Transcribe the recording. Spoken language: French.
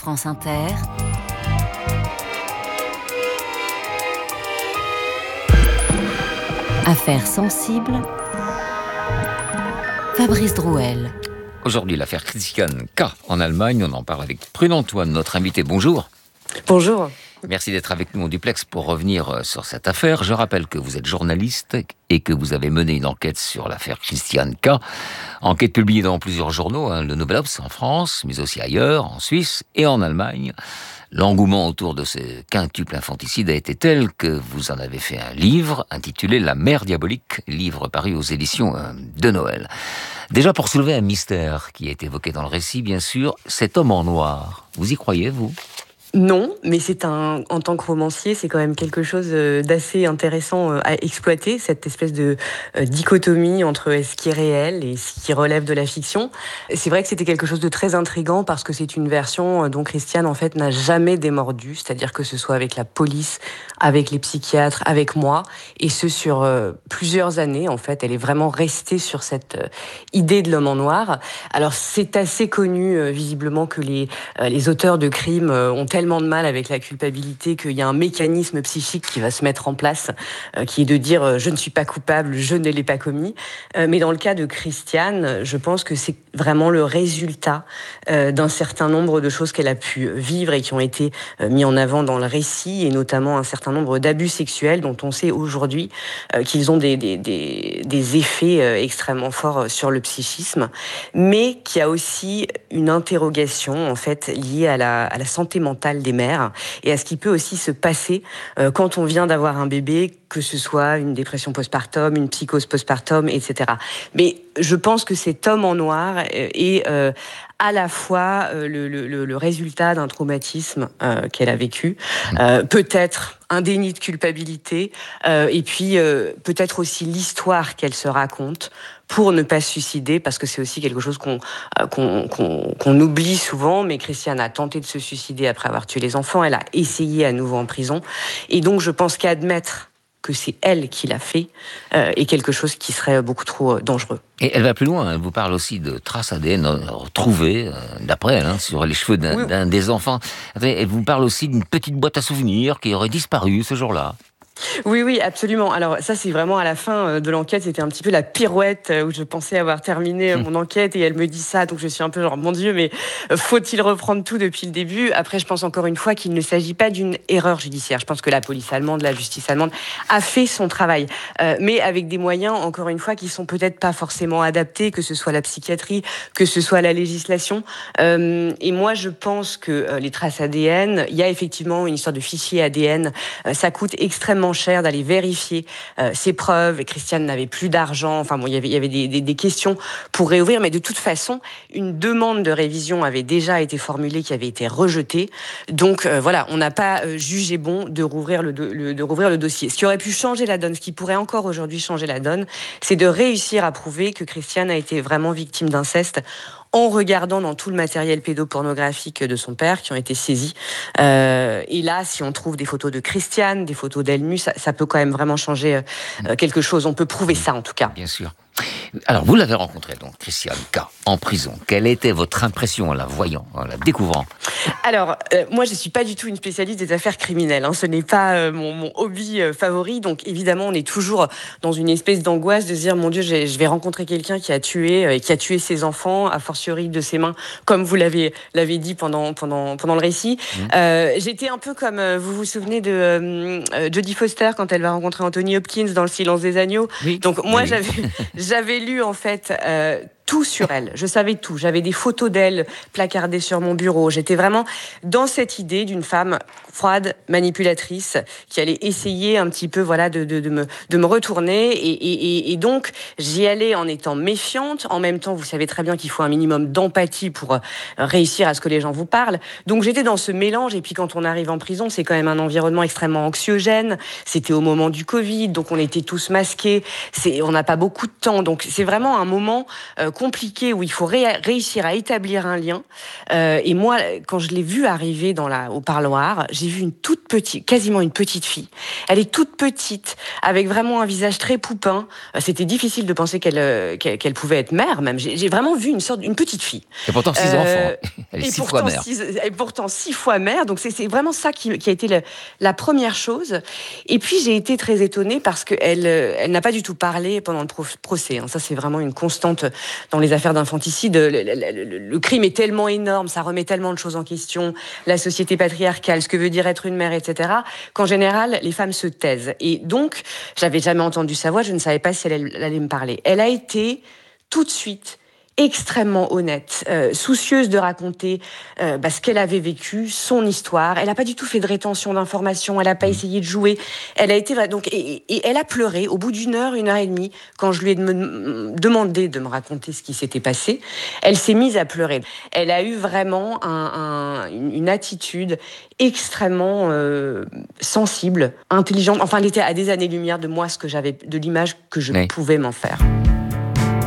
France Inter. Affaires sensibles. Fabrice Drouel. Aujourd'hui, l'affaire Christian K. en Allemagne. On en parle avec Prudent Antoine, notre invité. Bonjour. Bonjour. Merci d'être avec nous en duplex pour revenir sur cette affaire. Je rappelle que vous êtes journaliste et que vous avez mené une enquête sur l'affaire Christian K. Enquête publiée dans plusieurs journaux, le Nouvel Obs en France, mais aussi ailleurs, en Suisse et en Allemagne. L'engouement autour de ce quintuple infanticide a été tel que vous en avez fait un livre intitulé La mère diabolique, livre paru aux éditions de Noël. Déjà pour soulever un mystère qui est évoqué dans le récit, bien sûr, cet homme en noir. Vous y croyez, vous ? Non, mais en tant que romancier, c'est quand même quelque chose d'assez intéressant à exploiter, cette espèce de dichotomie entre ce qui est réel et ce qui relève de la fiction. C'est vrai que c'était quelque chose de très intriguant parce que c'est une version dont Christiane, en fait, n'a jamais démordu, c'est-à-dire que ce soit avec la police, avec les psychiatres, avec moi, et ce sur plusieurs années, en fait. Elle est vraiment restée sur cette idée de l'homme en noir. Alors, c'est assez connu, visiblement, que les auteurs de crimes ont tellement de mal avec la culpabilité qu'il y a un mécanisme psychique qui va se mettre en place, qui est de dire je ne suis pas coupable, je ne l'ai pas commis. Mais dans le cas de Christiane, je pense que c'est vraiment le résultat d'un certain nombre de choses qu'elle a pu vivre et qui ont été mis en avant dans le récit, et notamment un certain nombre d'abus sexuels dont on sait aujourd'hui qu'ils ont des effets extrêmement forts sur le psychisme, mais qui a aussi une interrogation en fait liée à la santé mentale des mères et à ce qui peut aussi se passer quand on vient d'avoir un bébé, que ce soit une dépression postpartum, une psychose postpartum, etc. Mais je pense que cet homme en noir est à la fois le résultat d'un traumatisme qu'elle a vécu, peut-être un déni de culpabilité, et puis peut-être aussi l'histoire qu'elle se raconte pour ne pas se suicider, parce que c'est aussi quelque chose qu'on oublie souvent, mais Christiane a tenté de se suicider après avoir tué les enfants, elle a essayé à nouveau en prison, et donc je pense qu'admettre que c'est elle qui l'a fait est quelque chose qui serait beaucoup trop dangereux. Et elle va plus loin, elle vous parle aussi de traces ADN retrouvées, d'après elle, sur les cheveux d'un des enfants. Elle vous parle aussi d'une petite boîte à souvenirs qui aurait disparu ce jour-là. Oui, absolument. Alors ça, c'est vraiment à la fin de l'enquête, c'était un petit peu la pirouette où je pensais avoir terminé mon enquête et elle me dit ça, donc je suis un peu genre, mon Dieu, mais faut-il reprendre tout depuis le début ? Après, je pense encore une fois qu'il ne s'agit pas d'une erreur judiciaire. Je pense que la police allemande, la justice allemande a fait son travail, mais avec des moyens, encore une fois, qui sont peut-être pas forcément adaptés, que ce soit la psychiatrie, que ce soit la législation. Et moi, je pense que les traces ADN, il y a effectivement une histoire de fichier ADN, ça coûte extrêmement cher d'aller vérifier ces preuves. Et Christiane n'avait plus d'argent. Enfin bon, il y avait des questions pour réouvrir, mais de toute façon, une demande de révision avait déjà été formulée, qui avait été rejetée. Donc voilà, on n'a pas jugé bon de rouvrir le dossier. Ce qui aurait pu changer la donne, ce qui pourrait encore aujourd'hui changer la donne, c'est de réussir à prouver que Christiane a été vraiment victime d'inceste, en regardant dans tout le matériel pédopornographique de son père qui ont été saisis. Et là, si on trouve des photos de Christiane, des photos d'elle nue, ça peut quand même vraiment changer quelque chose. On peut prouver ça, en tout cas. Bien sûr. Alors, vous l'avez rencontrée, donc, Christian K., en prison. Quelle était votre impression en la voyant, en la découvrant ? Alors, moi, je ne suis pas du tout une spécialiste des affaires criminelles. Ce n'est pas mon hobby favori. Donc, évidemment, on est toujours dans une espèce d'angoisse de se dire, mon Dieu, je vais rencontrer quelqu'un qui a tué ses enfants, a fortiori de ses mains, comme vous l'avez dit pendant le récit. J'étais un peu comme, vous vous souvenez de Jodie Foster quand elle va rencontrer Anthony Hopkins dans Le Silence des agneaux. Oui. Donc, moi, Oui. j'avais lu, en fait, tout sur elle. Je savais tout. J'avais des photos d'elle placardées sur mon bureau. J'étais vraiment dans cette idée d'une femme froide, manipulatrice, qui allait essayer un petit peu, voilà, de me retourner. Et donc, j'y allais en étant méfiante. En même temps, vous savez très bien qu'il faut un minimum d'empathie pour réussir à ce que les gens vous parlent. Donc, j'étais dans ce mélange. Et puis, quand on arrive en prison, c'est quand même un environnement extrêmement anxiogène. C'était au moment du Covid, donc on était tous masqués. On n'a pas beaucoup de temps. Donc, c'est vraiment un moment compliqué où il faut réussir à établir un lien. Et moi, quand je l'ai vue arriver au parloir, j'ai vu quasiment une petite fille. Elle est toute petite, avec vraiment un visage très poupin. C'était difficile de penser qu'elle pouvait être mère, même. J'ai vraiment vu une petite fille. Et pourtant 6 enfants. Elle est 6 fois mère. Et pourtant 6 fois mère. Donc c'est vraiment ça qui a été la première chose. Et puis j'ai été très étonnée parce qu'elle n'a pas du tout parlé pendant le procès. Ça, c'est vraiment une constante dans les affaires d'infanticide. Le crime est tellement énorme, ça remet tellement de choses en question, la société patriarcale, ce que veut dire être une mère, etc., qu'en général, les femmes se taisent. Et donc, j'avais jamais entendu sa voix, je ne savais pas si elle allait me parler. Elle a été tout de suite extrêmement honnête, soucieuse de raconter ce qu'elle avait vécu, son histoire. Elle n'a pas du tout fait de rétention d'informations, elle n'a pas essayé de jouer. Elle a été et elle a pleuré au bout d'une heure et demie, quand je lui ai demandé de me raconter ce qui s'était passé. Elle s'est mise à pleurer. Elle a eu vraiment une attitude extrêmement sensible, intelligente. Enfin, elle était à des années-lumière de moi, de l'image que je pouvais m'en faire.